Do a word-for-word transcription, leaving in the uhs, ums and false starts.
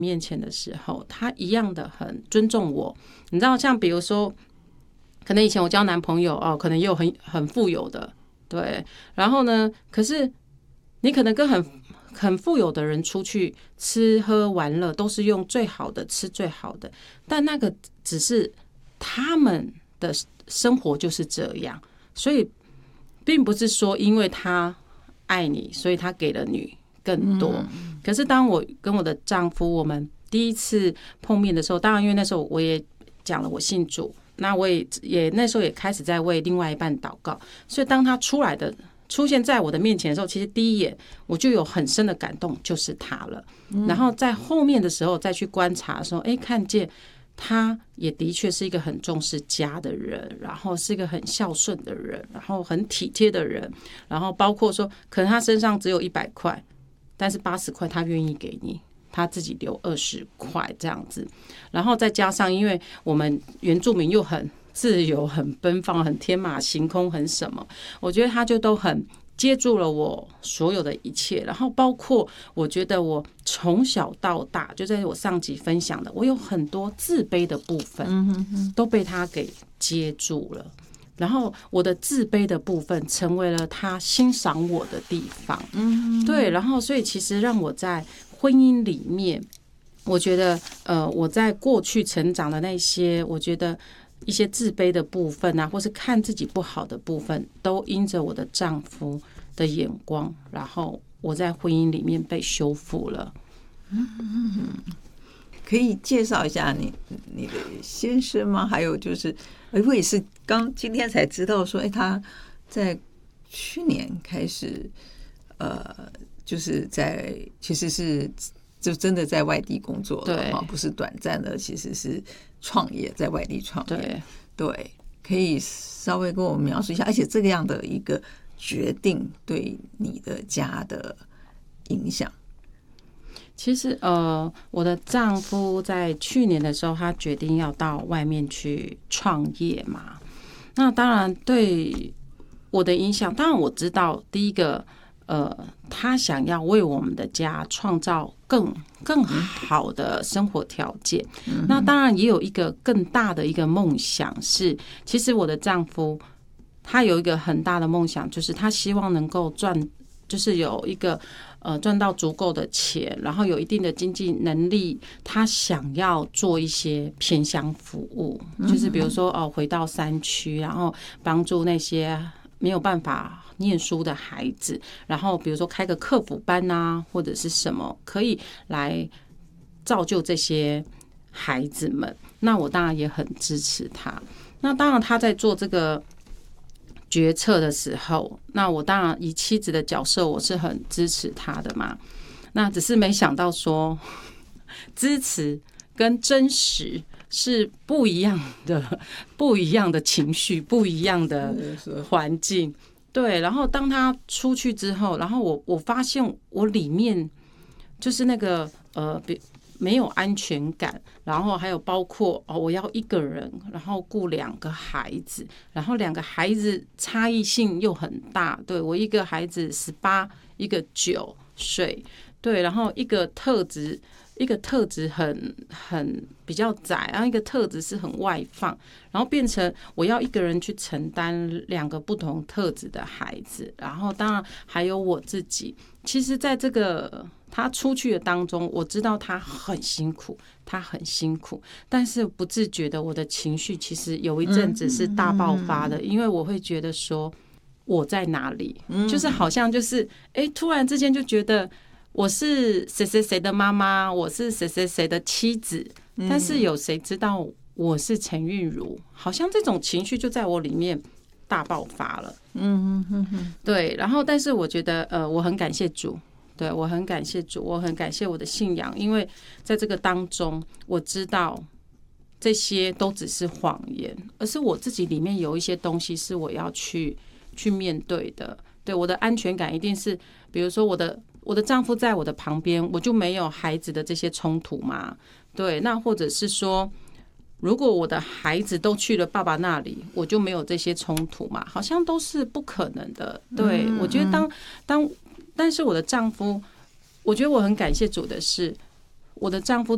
面前的时候，他一样的很尊重我。你知道，像比如说，可能以前我交男朋友哦，可能也有很很富有的，对，然后呢，可是你可能跟很很富有的人出去吃喝玩乐，都是用最好的吃最好的，但那个只是他们的生活就是这样，所以并不是说因为他爱你，所以他给了你更多。可是当我跟我的丈夫我们第一次碰面的时候，当然因为那时候我也讲了我信主，那我也也那时候也开始在为另外一半祷告，所以当他出来的出现在我的面前的时候，其实第一眼我就有很深的感动，就是他了。然后在后面的时候再去观察的时候，哎，看见他也的确是一个很重视家的人，然后是一个很孝顺的人，然后很体贴的人，然后包括说可能他身上只有一百块，但是八十块他愿意给你，他自己留二十块这样子。然后再加上因为我们原住民又很自由很奔放很天马行空很什么，我觉得他就都很接住了我所有的一切。然后包括我觉得我从小到大，就在我上集分享的，我有很多自卑的部分都被他给接住了，然后我的自卑的部分成为了他欣赏我的地方。对，然后所以其实让我在婚姻里面，我觉得呃我在过去成长的那些，我觉得一些自卑的部分啊，或是看自己不好的部分，都因着我的丈夫的眼光，然后我在婚姻里面被修复了。 可以介绍一下你你的先生吗？还有就是，我也是刚今天才知道说，哎，他在去年开始，呃，就是在其实是就真的在外地工作了哈，不是短暂的，其实是创业，在外地创业。对，对，可以稍微跟我们描述一下，而且这个样的一个决定对你的家的影响。 其实呃，我的丈夫在去年的时候，他决定要到外面去创业嘛。那当然对我的影响，当然我知道，第一个呃，他想要为我们的家创造更更好的生活条件。那当然也有一个更大的一个梦想是，其实我的丈夫他有一个很大的梦想，就是他希望能够赚，就是有一个。呃，赚到足够的钱，然后有一定的经济能力，他想要做一些偏乡服务，就是比如说哦，回到山区，然后帮助那些没有办法念书的孩子，然后比如说开个客服班啊，或者是什么，可以来造就这些孩子们。那我当然也很支持他。那当然他在做这个决策的时候，那我当然以妻子的角色，我是很支持他的嘛。那只是没想到说，支持跟真实是不一样的，不一样的情绪，不一样的环境。对，然后当他出去之后，然后我我发现我里面就是那个呃，没有安全感，然后还有包括哦，我要一个人，然后顾两个孩子，然后两个孩子差异性又很大，对，我一个孩子十八，一个九岁，对，然后一个特质，一个特质很很比较窄，然后一个特质是很外放，然后变成我要一个人去承担两个不同特质的孩子，然后当然还有我自己。其实在这个他出去的当中，我知道他很辛苦，他很辛苦，但是不自觉的我的情绪其实有一阵子是大爆发的，因为我会觉得说我在哪里，就是好像就是哎，突然之间就觉得我是谁谁谁的妈妈，我是谁谁谁的妻子，但是有谁知道我是陈韵如？好像这种情绪就在我里面大爆发了。嗯嗯嗯，对。然后，但是我觉得，呃，我很感谢主，对我很感谢主，我很感谢我的信仰，因为在这个当中，我知道这些都只是谎言，而是我自己里面有一些东西是我要去去面对的。对，我的安全感一定是，比如说我的我的丈夫在我的旁边，我就没有孩子的这些冲突嘛。对，那或者是说，如果我的孩子都去了爸爸那里，我就没有这些冲突嘛？好像都是不可能的。对，我觉得当当，但是我的丈夫，我觉得我很感谢主的是，我的丈夫